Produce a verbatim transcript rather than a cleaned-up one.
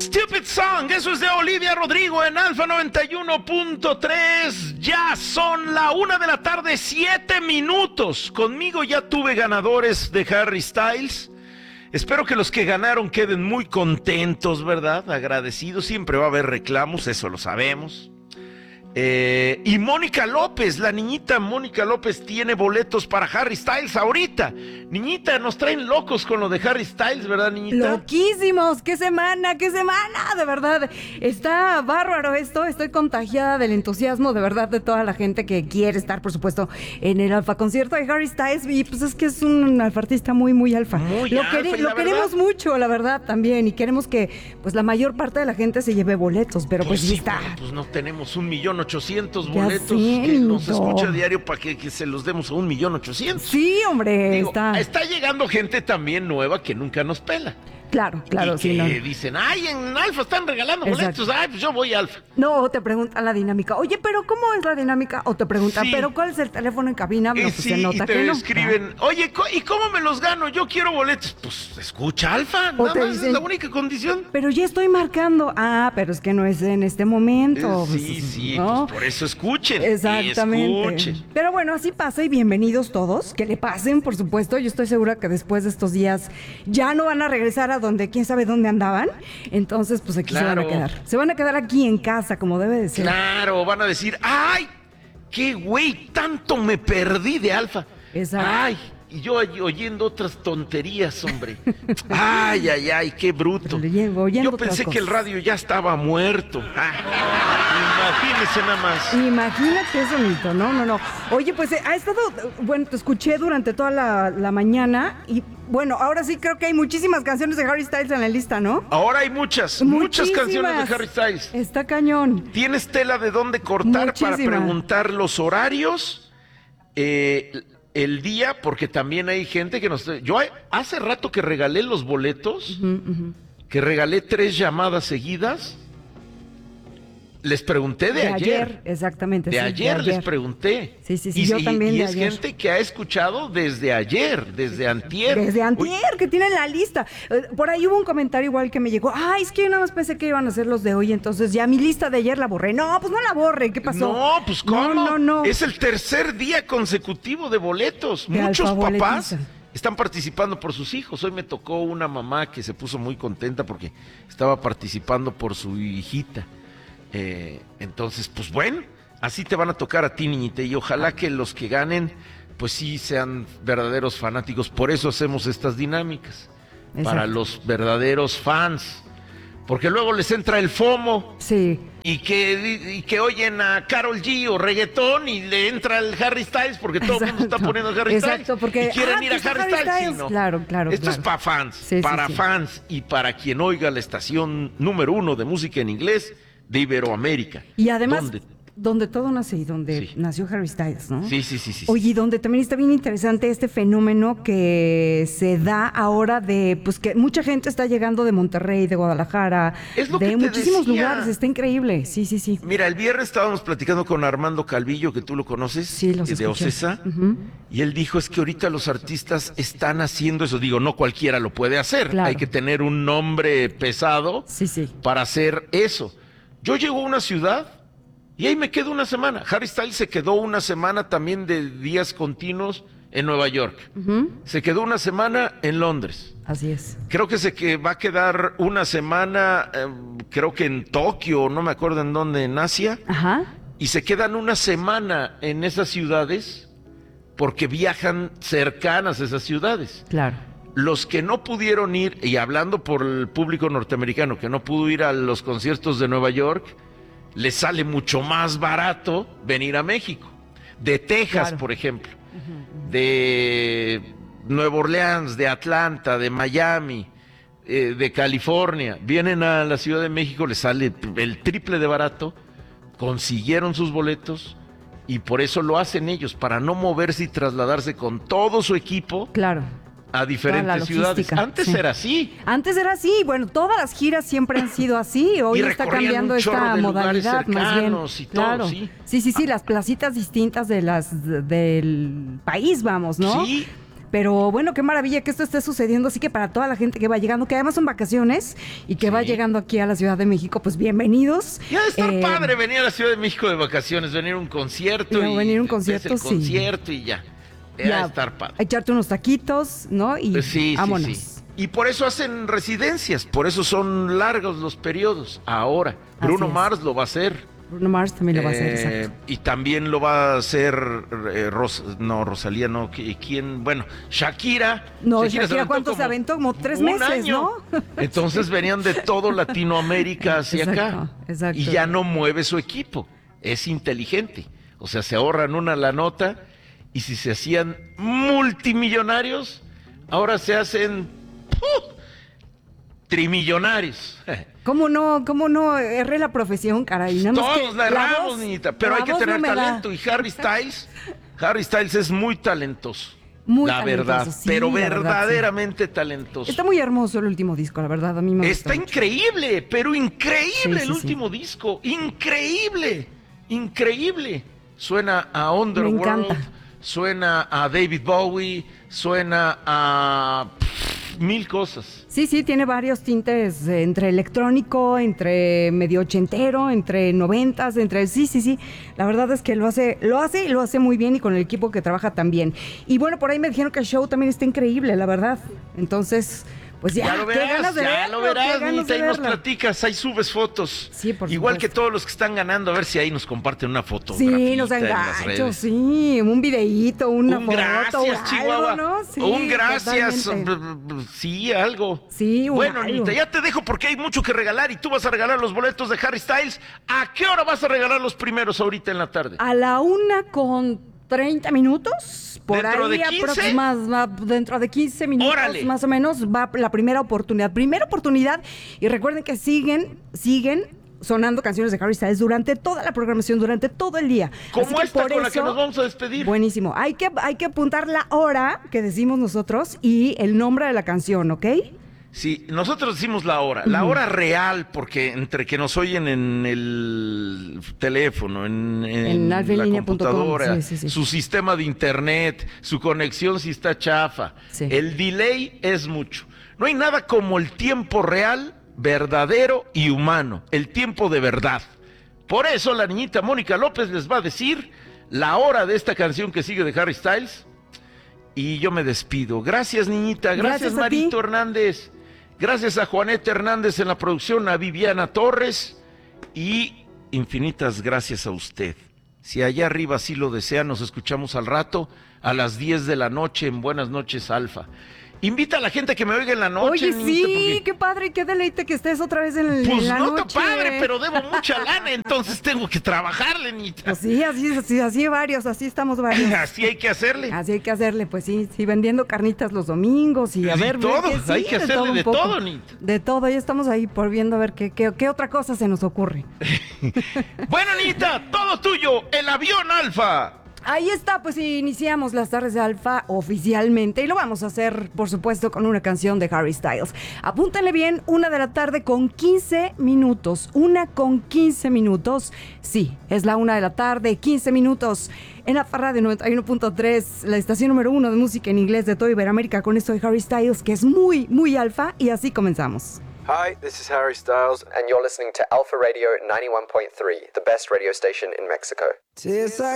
Stupid Song, eso es de Olivia Rodrigo en Alfa noventa y uno punto tres. Ya son la una de la tarde, siete minutos. Conmigo ya tuve ganadores de Harry Styles. Espero que los que ganaron queden muy contentos, ¿verdad? Agradecidos. Siempre va a haber reclamos, eso lo sabemos. Eh, y Mónica López, la niñita Mónica López tiene boletos para Harry Styles ahorita. Niñita, nos traen locos con lo de Harry Styles, ¿verdad, niñita? Loquísimos, qué semana, qué semana, de verdad. Está bárbaro esto, estoy contagiada del entusiasmo, de verdad, de toda la gente que quiere estar, por supuesto, en el alfa concierto de Harry Styles. Y pues es que es un alfa artista muy, muy alfa. Muy lo alfa, quere- y lo la queremos verdad... mucho, la verdad, también. Y queremos que pues la mayor parte de la gente se lleve boletos, pero pues, Pues sí sí, está. pero, pues no tenemos un millón ochocientos Ya boletos sé, que nos niñito. escucha diario para que, que se los demos a un millón ochocientos. Sí, hombre, Digo, está. está llegando gente también nueva que nunca nos pela. Claro, claro, y sí. que No. dicen, ay, en Alfa están regalando Exacto. boletos, ay, pues yo voy a Alfa. No, o te preguntan la dinámica. Oye, pero ¿cómo es la dinámica? O te preguntan, Sí. ¿pero cuál es el teléfono en cabina? No, Y pues sí, se y nota te que no. escriben, oye, co- ¿y cómo me los gano? Yo quiero boletos. Pues escucha Alfa, O nada te más dicen, es la única condición. Pero ya estoy marcando. Ah, pero es que no es en este momento. Eh, sí, Pues, sí, ¿no? pues por eso escuchen. Exactamente. Escuchen. Pero bueno, así pasa y bienvenidos todos. Que le pasen, por supuesto. Yo estoy segura que después de estos días ya no van a regresar a donde, quién sabe dónde andaban. Entonces, pues aquí se van a Claro. quedar. Se van a quedar aquí en casa, como debe de ser. Claro, van a decir, ay, qué güey, tanto me perdí de Alfa. Exacto. Ay, y yo ahí oyendo otras tonterías, hombre. Ay, ay, ay, qué bruto. Oyendo- oyendo Yo otras pensé que el cosas. radio ya estaba muerto. Ah, imagínese nada más. Imagínate eso, Nito. No, no, no. Oye, pues eh, ha estado, bueno, te escuché durante toda la, la mañana y bueno, ahora sí creo que hay muchísimas canciones de Harry Styles en la lista, ¿no? Ahora hay muchas, muchas canciones de Harry Styles. Está cañón. Tienes tela de dónde cortar para Muchísima. preguntar los horarios, eh, el día, porque también hay gente que nos... Yo hay- hace rato que regalé los boletos, que regalé tres llamadas seguidas. Les pregunté de, De ayer. ayer, exactamente, De sí, de ayer les ayer. pregunté. Sí, sí, sí, Y, yo y- también y de es ayer. gente que ha escuchado desde ayer, desde antier. Desde Uy, antier, que tienen la lista. Eh, Por ahí hubo un comentario igual que me llegó. Ay, es que yo nada más pensé que iban a ser los de hoy, entonces ya mi lista de ayer la borré. No, pues no la borre. ¿Qué pasó? No, pues ¿cómo? No, no, no. Es el tercer día consecutivo de boletos. De Muchos alfaboletiza. papás están participando por sus hijos. Hoy me tocó una mamá que se puso muy contenta porque estaba participando por su hijita. Eh, entonces, pues bueno, así te van a tocar a ti, niñita, y ojalá que los que ganen, pues sí sean verdaderos fanáticos. Por eso hacemos estas dinámicas, Exacto. para los verdaderos fans, porque luego les entra el FOMO. Sí. Y que, y que oyen a Karol G o reggaetón y le entra el Harry Styles porque todo el mundo está Exacto. poniendo el Harry Styles. Exacto, porque, y quieren ah, ir a pues, Harry, Harry Styles. Styles. Sí, ¿no? Claro, claro, Esto claro. es para fans, Sí, sí, para sí. fans y para quien oiga la estación número uno de música en inglés de Iberoamérica. Y además, ¿Dónde? donde todo nace y donde Sí. nació Harry Styles, ¿no? Sí, sí, sí, sí. Oye, y donde también está bien interesante este fenómeno que se da ahora de, pues que mucha gente está llegando de Monterrey, de Guadalajara, Es lo de que te muchísimos decía. lugares, está increíble, sí, sí, sí. Mira, el viernes estábamos platicando con Armando Calvillo, que tú lo conoces, Sí, los de escuché. Ocesa, Ujú. y él dijo, es que ahorita los artistas están haciendo eso. Digo, no cualquiera lo puede hacer, Claro. hay que tener un nombre pesado Sí, sí. para hacer eso. Yo llego a una ciudad y ahí me quedo una semana. Harry Styles se quedó una semana también de días continuos en Nueva York. Ujú. Se quedó una semana en Londres. Así es. Creo que se que va a quedar una semana, eh, creo que en Tokio, no me acuerdo en dónde, en Asia. Ajá. Y se quedan una semana en esas ciudades porque viajan cercanas a esas ciudades. Claro. Los que no pudieron ir, y hablando por el público norteamericano, que no pudo ir a los conciertos de Nueva York, les sale mucho más barato venir a México. De Texas, Claro. por ejemplo, de Nueva Orleans, de Atlanta, de Miami, eh, de California, vienen a la Ciudad de México, les sale el triple de barato, consiguieron sus boletos y por eso lo hacen ellos, para no moverse y trasladarse con todo su equipo Claro. a diferentes la ciudades. logística, Antes sí. era así. Antes era así, bueno, todas las giras siempre han sido así, hoy Y está recorrían cambiando un chorro esta de lugares modalidad más bien. cercanos y todo, Claro. sí. sí, sí, sí, las placitas distintas de las de- del país, vamos, ¿no? Sí. Pero bueno, qué maravilla que esto esté sucediendo. Así que para toda la gente que va llegando, que además son vacaciones y que sí. va llegando aquí a la Ciudad de México, pues bienvenidos. Ya debe estar eh, padre venir a la Ciudad de México de vacaciones, venir a un concierto. Y venir a un concierto, el sí. concierto y ya. Ya estar padre. Echarte unos taquitos, ¿no? Y pues sí, vámonos. Sí, sí. Y por eso hacen residencias, por eso son largos los periodos. Ahora, Bruno Mars lo va a hacer. Bruno Mars también lo va a hacer, eh, exacto. Y también lo va a hacer, eh, Ros, no, Rosalía, no, ¿quién? Bueno, Shakira. No, Shakira, Shakira ¿cuánto se aventó? Como tres un meses, año. ¿no? Entonces venían de todo Latinoamérica hacia exacto, acá. Exacto. Y ya no mueve su equipo, es inteligente. O sea, se ahorran una la nota y si se hacían multimillonarios, ahora se hacen ¡uh! trimillonarios. ¿Cómo no? ¿Cómo no? Erré la profesión, caray. Nada más Todos que la la erramos, voz, niñita, pero hay que tener no talento. Da. Y Harry Styles, Harry Styles es muy talentoso. Muy la talentoso, verdad, sí, pero la verdaderamente verdad, sí. talentoso. Está muy hermoso el último disco, la verdad, a mí me gusta Está mucho. increíble, pero increíble sí, el sí, último sí. disco. Increíble, increíble. Suena a Underworld, suena a David Bowie, suena a pff, mil cosas. Sí, sí, tiene varios tintes eh, entre electrónico, entre medio ochentero, entre noventas, entre... Sí, sí, sí. La verdad es que lo hace, lo hace y lo hace muy bien y con el equipo que trabaja también. Y bueno, por ahí me dijeron que el show también está increíble, la verdad. Entonces... Pues ya, ya lo verás, qué ganas de ya verlo, lo verás, Nita, ahí nos verlo. platicas, ahí subes fotos. Sí, por Igual supuesto. que todos los que están ganando, a ver si ahí nos comparten una foto. Sí, nos engancho, sí, un videíto, una un foto, gracias, algo, Chihuahua. ¿no? Sí, un gracias, totalmente. sí, algo. Sí, un Bueno, algo. Nita, ya te dejo porque hay mucho que regalar y tú vas a regalar los boletos de Harry Styles. ¿A qué hora vas a regalar los primeros ahorita en la tarde? A la una con treinta minutos, por ¿Dentro ahí de quince? aproximadamente, dentro de quince minutos ¡Órale! Más o menos va la primera oportunidad. Primera oportunidad, y recuerden que siguen, siguen sonando canciones de Harry Styles durante toda la programación, durante todo el día. Como Así esta por con eso, la que nos vamos a despedir. Buenísimo. Hay que, hay que apuntar la hora que decimos nosotros y el nombre de la canción, ¿ok? Sí, nosotros decimos la hora, la hora real, porque entre que nos oyen en el teléfono, en, en, En alfa en la línea punto com, computadora, sí, sí, sí. su sistema de internet, su conexión si está chafa, Sí. el delay es mucho. No hay nada como el tiempo real, verdadero y humano, el tiempo de verdad. Por eso la niñita Mónica López les va a decir la hora de esta canción que sigue de Harry Styles. Y yo me despido. Gracias, niñita. Gracias, Gracias a Marito ti. Hernández. Gracias a Juaneta Hernández en la producción, a Viviana Torres. Y infinitas gracias a usted. Si allá arriba así lo desea, nos escuchamos al rato a las diez de la noche en Buenas Noches, Alfa. Invita a la gente que me oiga en la noche. Oye, niñita, sí, porque... qué padre, qué deleite que estés otra vez en, el, Pues en la no noche. está padre, pero debo mucha lana, entonces tengo que trabajarle, niñita. Pues sí, así, así, así varios, así estamos varios. Así hay que hacerle. Así hay que hacerle, pues sí, sí, vendiendo carnitas los domingos y a Y ver... todo, ver qué hay sí, que hacerle un de poco. todo, Nita. De todo, ya estamos ahí por viendo a ver qué, qué, qué otra cosa se nos ocurre. Bueno, Nita, todo tuyo, el avión Alfa. Ahí está, pues iniciamos las tardes de Alfa oficialmente y lo vamos a hacer, por supuesto, con una canción de Harry Styles. Apúntenle bien, una de la tarde con quince minutos, una con quince minutos. Sí, es la una de la tarde, quince minutos. En Alfa Radio noventa y uno punto tres, la estación número uno de música en inglés de toda Iberoamérica, con esto de Harry Styles, que es muy, muy alfa, y así comenzamos. Hi, this is Harry Styles, and you're listening to Alpha Radio ninety-one point three, the best radio station in Mexico.